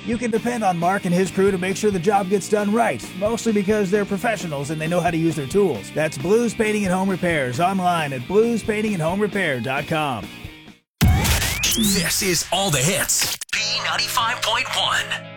You can depend on Mark and his crew to make sure the job gets done right, mostly because they're professionals and they know how to use their tools. That's Blues Painting and Home Repairs, online at bluespaintingandhomerepair.com. This is All the Hits, B95.1.